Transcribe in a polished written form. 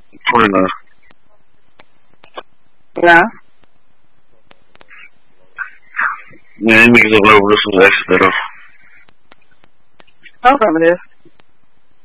Goedendag. Ja. Nee, ik wil over de extra eraf. Oké, meneer.